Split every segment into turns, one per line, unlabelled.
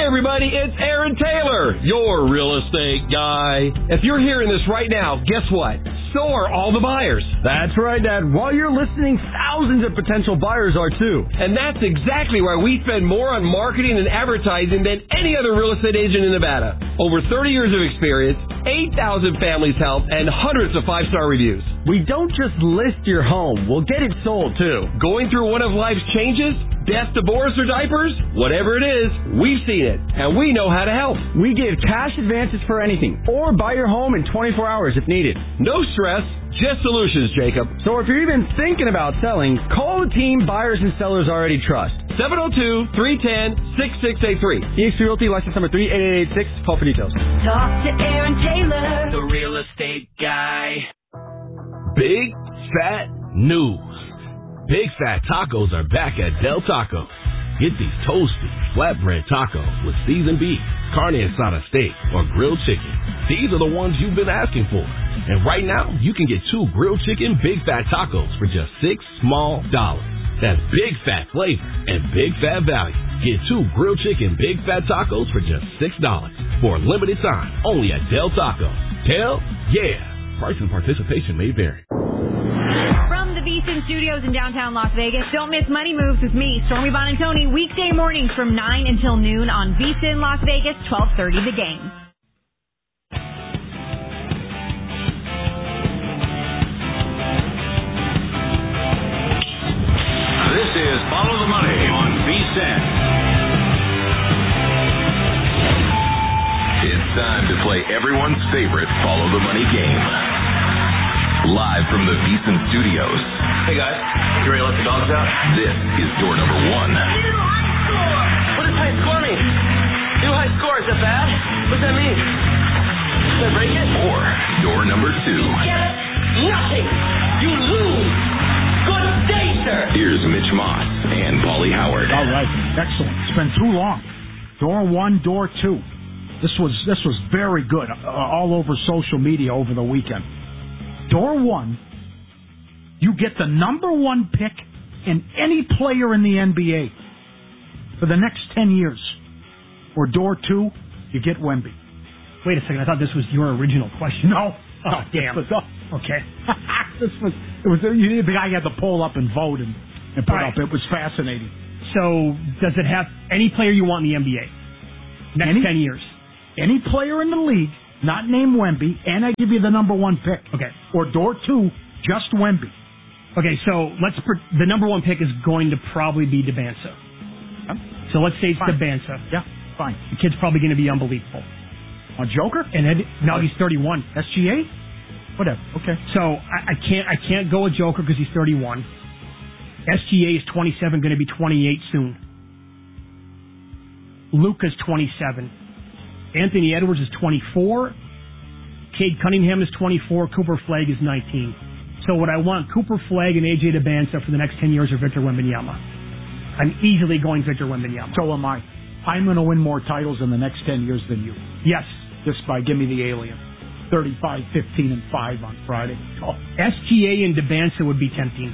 everybody, it's Aaron Taylor, your real estate guy. If you're hearing this right now, guess what? So are all the buyers.
That's right, Dad. While you're listening, thousands of potential buyers are too.
And that's exactly why we spend more on marketing and advertising than any other real estate agent in Nevada. Over 30 years of experience, 8,000 families helped, and hundreds of 5-star reviews.
We don't just list your home, we'll get it sold too.
Going through one of life's changes? Death, divorce, or diapers? Whatever it is, we've seen it, and we know how to help.
We give cash advances for anything, or buy your home in 24 hours if needed.
No stress, just solutions, Jacob.
So if you're even thinking about selling, call the team buyers and sellers already trust.
702-310-6683.
EXP Realty, license number 38886. Call for details.
Talk to Aaron Taylor,
the real estate guy.
Big Fat News. Big Fat Tacos are back at Del Taco. Get these toasty, flatbread tacos with seasoned beef, carne asada steak, or grilled chicken. These are the ones you've been asking for. And right now, you can get 2 grilled chicken Big Fat Tacos for just $6 small. That's Big Fat flavor and Big Fat value. Get 2 grilled chicken Big Fat Tacos for just $6 for a limited time only at Del Taco. Del, yeah. Price and participation may vary.
From the VSiN Studios in downtown Las Vegas, don't miss Money Moves with me, Stormy Bonantoni, weekday mornings from 9 until noon on VSiN Las Vegas, 1230 The Game.
This is Follow the Money on VSiN. It's time to play everyone's favorite Follow the Money game. Live from the VSiN Studios.
Hey guys, you ready to let the dogs out?
This is door number 1.
New high score! What does high score mean? New high score, is that bad? What does that mean? Did I break it?
Or door number 2.
Get it? Nothing! You lose! Good day, sir!
Here's Mitch Moss and Paulie Howard.
All right, excellent. It's been too long. Door 1, door 2. This was very good all over social media over the weekend. Door 1, you get the number 1 pick in any player in the NBA for the next 10 years. Or door 2, you get Wemby.
Wait a second, I thought this was your original question.
No.
Oh, damn.
Okay. The guy had to pull up and vote and put up. It was fascinating.
So, does it have any player you want in the NBA? Next 10 years?
Any player in the league, not named Wemby, and I give you the number 1 pick.
Okay.
Or door 2, just Wemby.
Okay, so the number 1 pick is going to probably be DeBanza.
Huh?
So let's say it's
Fine.
DeBanza.
Yeah, fine.
The kid's probably going to be unbelievable.
A Joker?
And now he's 31.
SGA? Whatever. Okay.
So I can't go with Joker because he's 31. SGA is 27, going to be 28 soon. Luka's 27. Anthony Edwards is 24. Cade Cunningham is 24. Cooper Flagg is 19. So what I want, Cooper Flagg and AJ DeBanza for the next 10 years are Victor Wembanyama. I'm easily going Victor Wembanyama.
So am I. I'm going to win more titles in the next 10 years than you.
Yes.
Just by give me the alien. 35, 15, and 5 on Friday. Oh.
SGA and DeBanza would be tempting.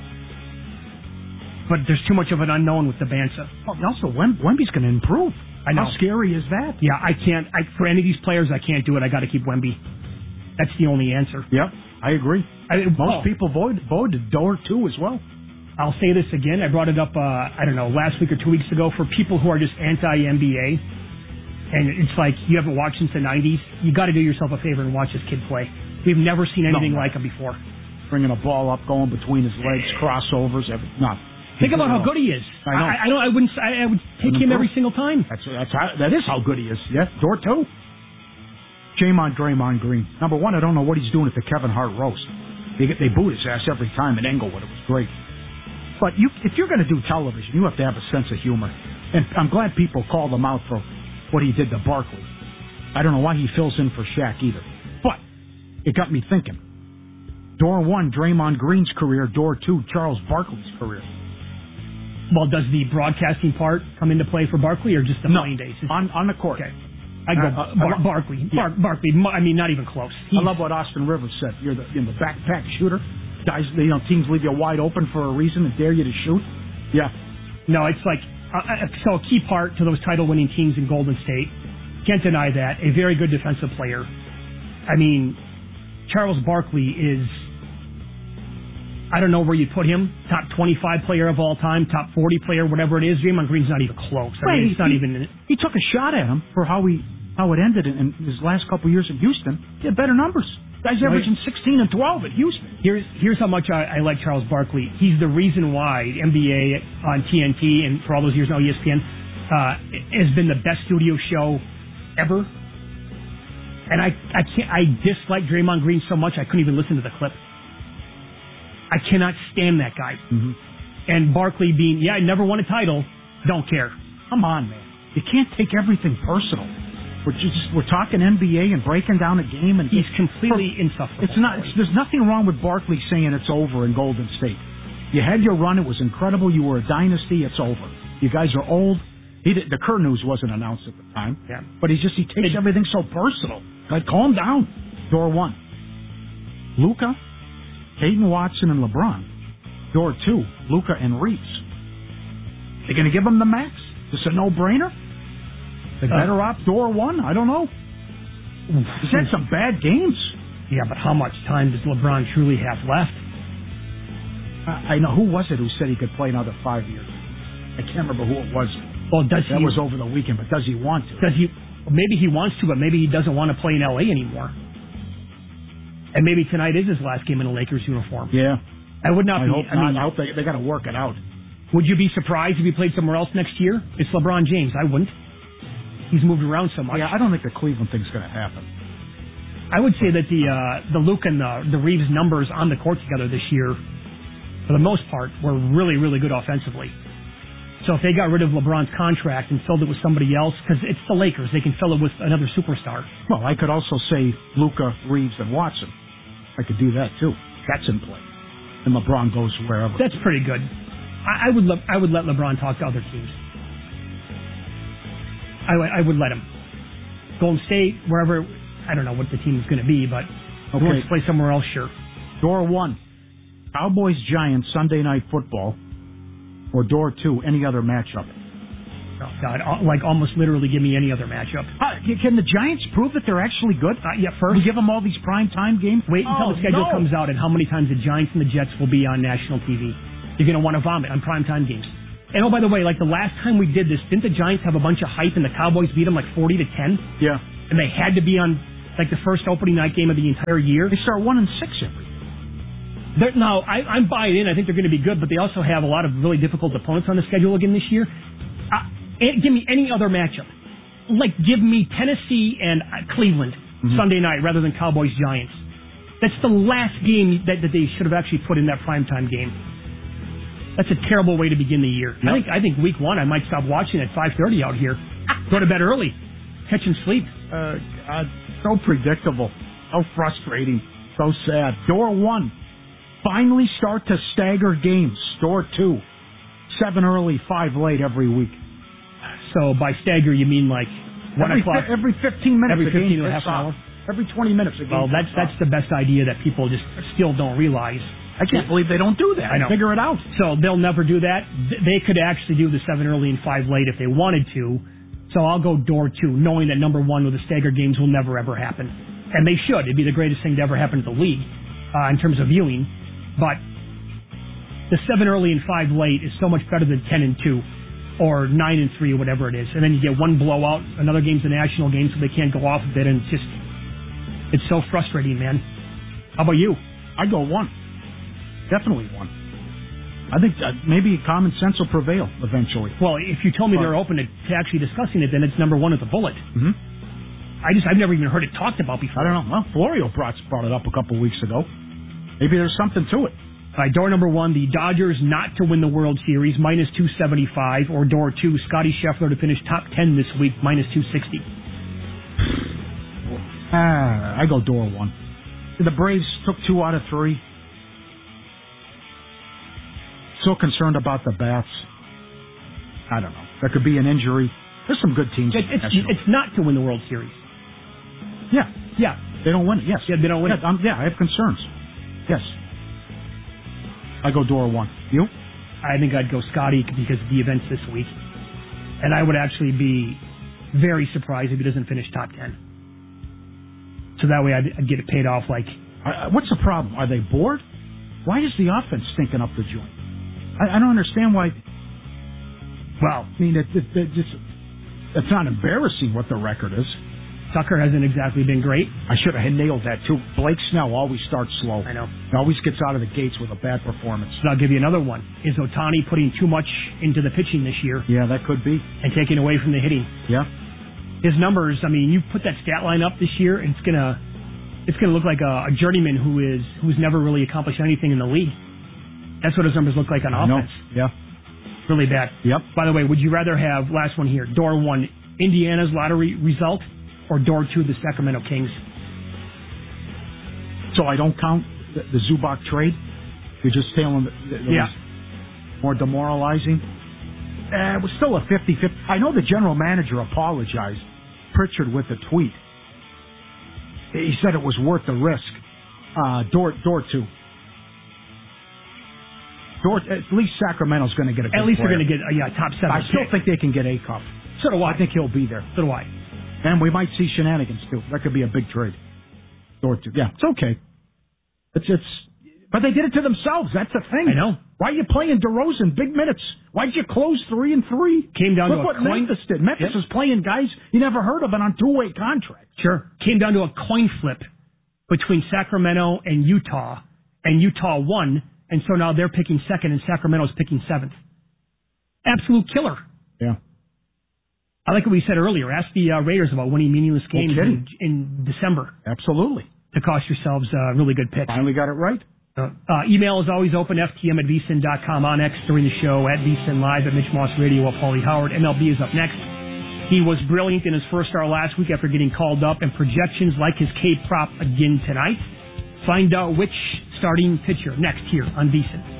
But there's too much of an unknown with DeBanza.
Oh, also, Wemby's going to improve.
I know.
How scary is that?
Yeah, I can't. For any of these players, I can't do it. I got to keep Wemby. That's the only answer.
Yep, I agree. Most people voted door 2 as well.
I'll say this again. I brought it up, last week or 2 weeks ago. For people who are just anti-NBA, and it's like you haven't watched since the 90s, you got to do yourself a favor and watch this kid play. We've never seen anything like him before.
Bringing a ball up, going between his legs, crossovers,
Think about how good he is.
I know.
I would take him every single time.
That is how good he is. Yeah, door 2. Draymond Green. Number 1, I don't know what he's doing at the Kevin Hart roast. They booed his ass every time in Englewood. It was great. But if you're going to do television, you have to have a sense of humor. And I'm glad people called him out for what he did to Barkley. I don't know why he fills in for Shaq either. But it got me thinking. Door 1, Draymond Green's career. Door 2, Charles Barkley's career.
Well, does the broadcasting part come into play for Barkley or just the playing days?
On the court.
Okay. I go Barkley.
Yeah.
Barkley. I mean, not even close.
I love what Austin Rivers said. You're the backpack shooter. Guys, teams leave you wide open for a reason and dare you to shoot. Yeah.
No, it's like So a key part to those title-winning teams in Golden State, can't deny that, a very good defensive player. I mean, Charles Barkley is, I don't know where you put him, top 25 player of all time, top 40 player, whatever it is. Draymond Green's not even close. I mean, it's not even.
He took a shot at him for how it ended in his last couple years in Houston. He had better numbers. Guy's averaging 16 and 12 at Houston.
Here's how much I like Charles Barkley. He's the reason why NBA on TNT and for all those years now ESPN has been the best studio show ever. And I dislike Draymond Green so much I couldn't even listen to the clip. I cannot stand that guy.
Mm-hmm.
And Barkley being, I never won a title, don't care.
Come on, man. You can't take everything personal. We're talking NBA and breaking down a game, and
he's completely insufferable.
There's nothing wrong with Barkley saying it's over in Golden State. You had your run; it was incredible. You were a dynasty. It's over. You guys are old. The Kerr news wasn't announced at the time, but he takes everything so personal. Like, calm down. Door 1, Luka, Peyton Watson, and LeBron. Door 2, Luka and Reeves. They're going to give him the max. Is this a no-brainer? They better opt door 1? I don't know. He's had some bad games.
Yeah, but how much time does LeBron truly have left?
I know. Who was it who said he could play another 5 years? I can't remember who it was.
Well, that
was over the weekend, but does he want to?
Maybe he wants to, but maybe he doesn't want to play in L.A. anymore. And maybe tonight is his last game in a Lakers uniform.
Yeah.
I would not
I hope they got to work it out.
Would you be surprised if he played somewhere else next year? It's LeBron James. I wouldn't. He's moved around so much.
Yeah, I don't think the Cleveland thing's going to happen.
I would say that the Luke and the Reeves numbers on the court together this year, for the most part, were really, really good offensively. So if they got rid of LeBron's contract and filled it with somebody else, because it's the Lakers, they can fill it with another superstar.
Well, I could also say Luka, Reeves, and Watson. I could do that too. That's in play. And LeBron goes wherever.
That's pretty good. I would let LeBron talk to other teams. I would let him. Golden State, wherever, I don't know what the team is going to be, but if he wants to play somewhere else, sure.
Door 1, Cowboys-Giants Sunday Night Football. Or door 2, any other matchup.
Oh, God, like almost literally give me any other matchup.
Can the Giants prove that they're actually good?
First.
We give them all these prime time games?
Wait until the schedule comes out and how many times the Giants and the Jets will be on national TV. You're going to want to vomit on prime time games. And oh, by the way, like the last time we did this, didn't the Giants have a bunch of hype and the Cowboys beat them like 40-10?
Yeah.
And they had to be on like the first opening night game of the entire year.
They start 1-6 every year.
Now, I'm buying in. I think they're going to be good, but they also have a lot of really difficult opponents on the schedule again this year. Give me any other matchup. Like, give me Tennessee and Cleveland Sunday night rather than Cowboys-Giants. That's the last game that they should have actually put in that primetime game. That's a terrible way to begin the year. Yep. I think week 1 I might stop watching at 5:30 out here. Go to bed early. Catch and sleep.
God, so predictable. So frustrating. So sad. Door 1. Finally start to stagger games. Door 2. 7 early, 5 late every week.
So by stagger you mean like 1 o'clock?
Every 15 minutes.
Every 15 and a half an hour?
Every 20 minutes.
Well, that's the best idea that people just still don't realize.
I can't believe they don't do that.
I know.
Figure it out.
So they'll never do that. They could actually do the 7 early and 5 late if they wanted to. So I'll go door 2, knowing that number 1 with the stagger games will never ever happen. And they should. It'd be the greatest thing to ever happen to the league in terms of viewing. But the 7 early and 5 late is so much better than 10 and 2 or 9 and 3 or whatever it is. And then you get one blowout, another game's a national game, so they can't go off of it. And it's so frustrating, man. How about you?
I go 1. Definitely 1. I think maybe common sense will prevail eventually.
Well, if you tell me they're open to actually discussing it, then it's number 1 at the bullet.
Mm-hmm.
I've never even heard it talked about before.
I don't know. Well, Florio brought it up a couple weeks ago. Maybe there's something to it.
All right, door number 1, the Dodgers not to win the World Series, minus 275. Or door 2, Scotty Scheffler to finish top 10 this week, minus 260.
I go door 1. The Braves took 2 out of 3. So concerned about the bats. I don't know. There could be an injury. There's some good teams.
It's not to win the World Series.
Yeah.
Yeah.
They don't win it. Yes.
Yeah, they don't win it.
I have concerns. Yes. I go door 1. You?
I think I'd go Scotty because of the events this week. And I would actually be very surprised if he doesn't finish top 10. So that way I'd get it paid off like...
What's the problem? Are they bored? Why is the offense stinking up the joint? I don't understand why... Well, I mean, it's not embarrassing what the record is.
Tucker hasn't exactly been great.
I should have nailed that, too. Blake Snell always starts slow.
I know.
He always gets out of the gates with a bad performance.
So I'll give you another one. Is Ohtani putting too much into the pitching this year?
Yeah, that could be.
And taking away from the hitting?
Yeah.
His numbers, I mean, you put that stat line up this year, and it's gonna look like a journeyman who's never really accomplished anything in the league. That's what his numbers look like on offense.
Yeah.
Really bad.
Yep.
By the way, would you rather have, last one here, door 1, Indiana's lottery result, or door 2, the Sacramento Kings? So
I don't count the Zubac trade? You're just telling
yeah.
More demoralizing? It was still a 50-50. I know the general manager apologized, Pritchard, with a tweet. He said it was worth the risk. Door 2. At least Sacramento's going to get a good
At least
player.
they're going to get top 7.
I still think they can get a cup.
So do I.
I think he'll be there.
So do I.
And we might see shenanigans, too. That could be a big trade. Door 2. Yeah, it's okay. But they did it to themselves. That's the thing.
I know.
Why are you playing DeRozan big minutes? Why'd you close 3-3?
Came down
Look
to a
what
coin.
Memphis did. Memphis was playing guys you never heard of and on 2-way contracts.
Sure. Came down to a coin flip between Sacramento and Utah won, and so now they're picking second and Sacramento's picking 7th. Absolute killer.
Yeah.
I like what we said earlier. Ask the Raiders about winning meaningless games in December.
Absolutely.
To cost yourselves a really good pick.
Finally got it right.
Email is always open, ftm@vsin.com, on X during the show, at vsin live, at Mitch Moss Radio, at Paulie Howard. MLB is up next. He was brilliant in his first start last week after getting called up, and projections like his K prop again tonight. Find out which starting pitcher next here on VSiN.